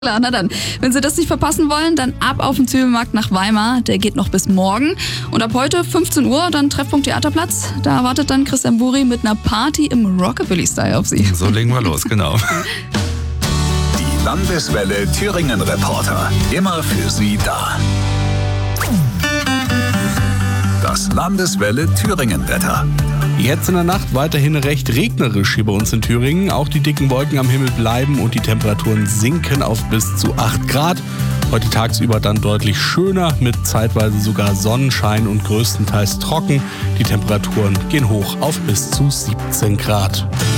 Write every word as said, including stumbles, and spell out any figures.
Klar, na dann. Wenn Sie das nicht verpassen wollen, dann ab auf den Zwiebelmarkt nach Weimar. Der geht noch bis morgen. Und ab heute fünfzehn Uhr dann Treffpunkt Theaterplatz. Da wartet dann Christian Buri mit einer Party im Rockabilly-Style auf Sie. So legen wir los, genau. Die Landeswelle Thüringen Reporter. Immer für Sie da. Das Landeswelle Thüringen Wetter. Jetzt in der Nacht weiterhin recht regnerisch hier bei uns in Thüringen. Auch die dicken Wolken am Himmel bleiben und die Temperaturen sinken auf bis zu acht Grad. Heute tagsüber dann deutlich schöner mit zeitweise sogar Sonnenschein und größtenteils trocken. Die Temperaturen gehen hoch auf bis zu siebzehn Grad.